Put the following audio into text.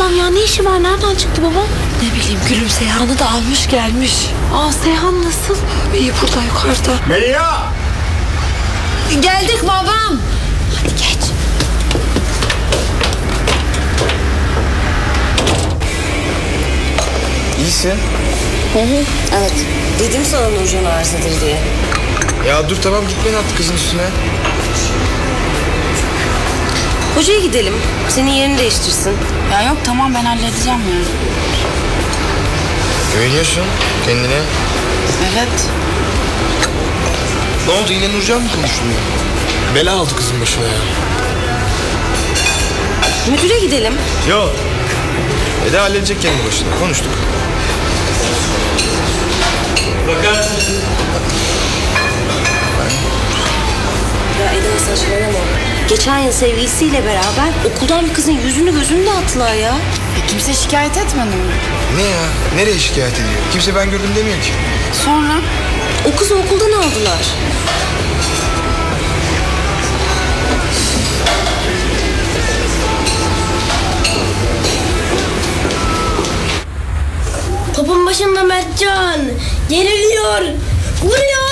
Allah'ım ya, ne işi var? Nereden çıktı baba? Ne bileyim, Gülüm Seyhan'ı da almış gelmiş. Seyhan nasıl? İyi, burada yukarıda. Melia! Geldik babam. Hadi geç. İyisin. Evet. Dedim sana Nurcan arızadır diye. Ya dur tamam, gitmeyin artık kızın üstüne. Hocaya gidelim. Senin yerini değiştirsin. Ya yok tamam, ben halledeceğim ya. Güveniyorsun kendine. Evet. Ne oldu, yine Nurcan mı konuşuluyor? Bela aldı kızın başına ya. Müdüre gidelim. Yok. Eda halledecek kendi başına. Konuştuk. Ya Eda saçmalama. Geçen yıl sevgilisiyle beraber okuldan bir kızın yüzünü gözünü dağıttılar ya. Kimse şikayet etmedi mi? Ne ya? Nereye şikayet ediyor? Kimse ben gördüm demiyor ki. Sonra? O kızı okuldan aldılar. Topun başında Mertcan. Yeniliyor. Vuruyor.